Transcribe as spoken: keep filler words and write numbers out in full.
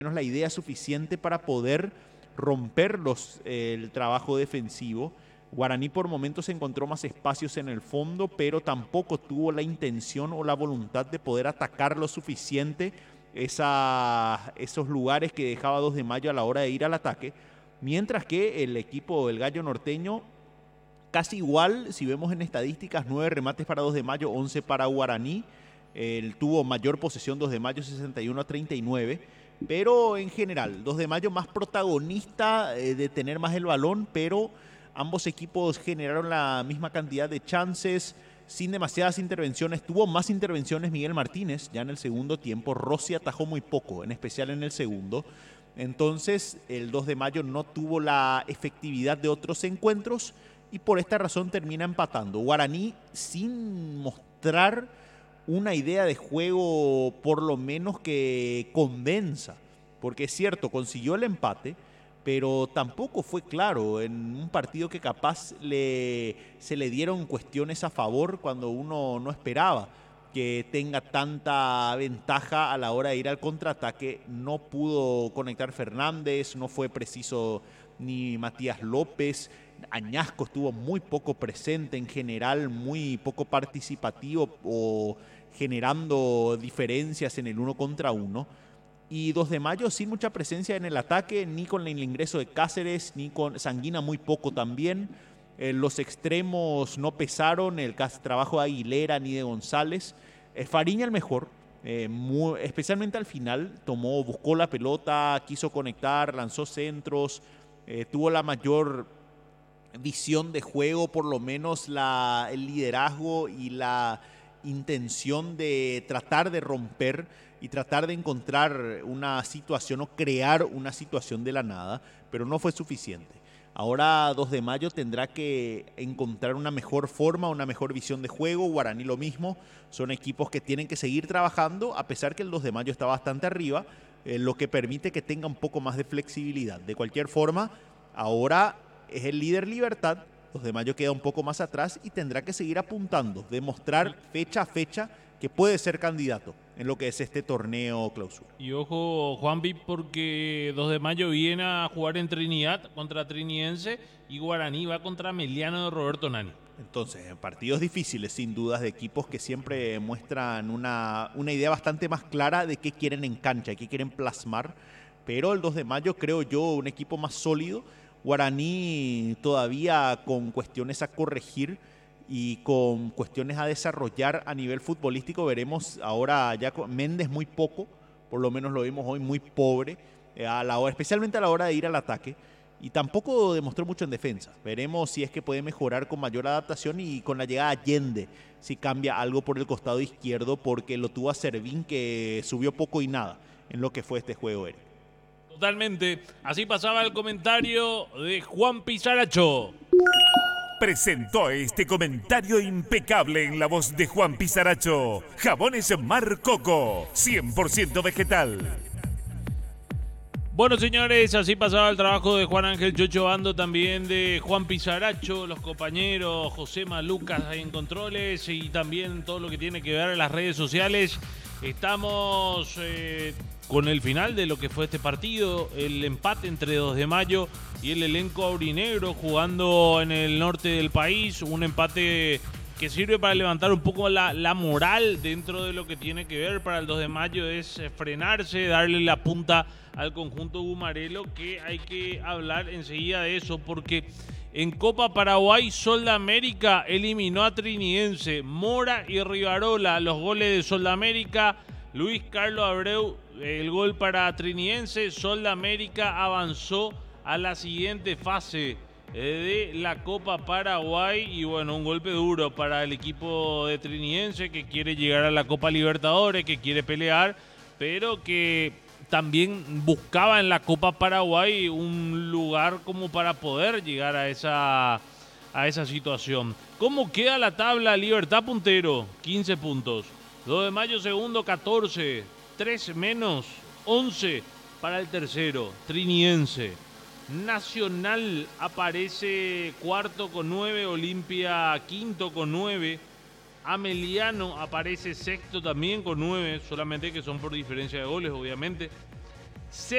menos la idea suficiente para poder romper los, eh, el trabajo defensivo. Guaraní por momentos encontró más espacios en el fondo, pero tampoco tuvo la intención o la voluntad de poder atacar lo suficiente esa, esos lugares que dejaba dos de mayo a la hora de ir al ataque. Mientras que el equipo del Gallo Norteño, casi igual, si vemos en estadísticas, nueve remates para dos de mayo, once para Guaraní. Él tuvo mayor posesión dos de mayo, sesenta y uno a treinta y nueve. Pero en general, dos de mayo más protagonista eh, de tener más el balón, pero ambos equipos generaron la misma cantidad de chances, sin demasiadas intervenciones. Tuvo más intervenciones Miguel Martínez ya en el segundo tiempo. Rossi atajó muy poco, en especial en el segundo. Entonces, el dos de mayo no tuvo la efectividad de otros encuentros y por esta razón termina empatando. Guaraní sin mostrar una idea de juego por lo menos que convenza, porque es cierto, consiguió el empate, pero tampoco fue claro en un partido que capaz le, se le dieron cuestiones a favor cuando uno no esperaba que tenga tanta ventaja a la hora de ir al contraataque. No pudo conectar Fernández, no fue preciso ni Matías López. Añasco estuvo muy poco presente en general, muy poco participativo o generando diferencias en el uno contra uno. Y dos de mayo sin mucha presencia en el ataque, ni con el ingreso de Cáceres, ni con Sanguina muy poco también. Eh, los extremos no pesaron, el trabajo de Aguilera ni de González. Eh, Fariña el mejor, eh, muy, especialmente al final, tomó, buscó la pelota, quiso conectar, lanzó centros, eh, tuvo la mayor visión de juego, por lo menos la, el liderazgo y la intención de tratar de romper y tratar de encontrar una situación o crear una situación de la nada, pero no fue suficiente. Ahora dos de mayo tendrá que encontrar una mejor forma, una mejor visión de juego. Guaraní lo mismo, son equipos que tienen que seguir trabajando, a pesar que el dos de mayo está bastante arriba, eh, lo que permite que tenga un poco más de flexibilidad. De cualquier forma, ahora es el líder Libertad, dos de mayo queda un poco más atrás y tendrá que seguir apuntando, demostrar fecha a fecha que puede ser candidato en lo que es este torneo clausura. Y ojo, Juanpi, porque dos de mayo viene a jugar en Trinidad contra Trinidense y Guaraní va contra Meliano de Roberto Nani. Entonces, partidos difíciles, sin dudas, de equipos que siempre muestran una, una idea bastante más clara de qué quieren en cancha, qué quieren plasmar. Pero el dos de mayo, creo yo, un equipo más sólido. Guaraní todavía con cuestiones a corregir y con cuestiones a desarrollar a nivel futbolístico. Veremos ahora ya con Méndez muy poco, por lo menos lo vimos hoy muy pobre, eh, a la hora, especialmente a la hora de ir al ataque, y tampoco demostró mucho en defensa. Veremos si es que puede mejorar con mayor adaptación y con la llegada de Allende, si cambia algo por el costado izquierdo, porque lo tuvo a Servín, que subió poco y nada en lo que fue este juego, Eric. Totalmente. Así pasaba el comentario de Juan Pizaracho. Presentó este comentario impecable en la voz de Juan Pizaracho. Jabones Mar Coco, cien por ciento vegetal. Bueno, señores, así pasaba el trabajo de Juan Ángel Chocho Bando, también de Juan Pizaracho, los compañeros José Malucas en controles y también todo lo que tiene que ver en las redes sociales. Estamos eh, con el final de lo que fue este partido, el empate entre dos de mayo y el elenco aurinegro jugando en el norte del país, un empate que sirve para levantar un poco la, la moral dentro de lo que tiene que ver para el dos de mayo, es frenarse, darle la punta al conjunto gumarelo, que hay que hablar enseguida de eso, porque en Copa Paraguay, Sol de América eliminó a Trinidense, Mora y Rivarola, los goles de Sol de América, Luis Carlos Abreu, el gol para Trinidense. Sol de América avanzó a la siguiente fase de la Copa Paraguay y bueno, un golpe duro para el equipo de Trinidense, que quiere llegar a la Copa Libertadores, que quiere pelear, pero que también buscaba en la Copa Paraguay un lugar como para poder llegar a esa, a esa situación. ¿Cómo queda la tabla? Libertad puntero, quince puntos. dos de mayo segundo, catorce. tres menos, once para el tercero, Trinidense. Nacional aparece cuarto con nueve, Olimpia quinto con nueve, Ameliano aparece sexto también con nueve, solamente que son por diferencia de goles, obviamente. Se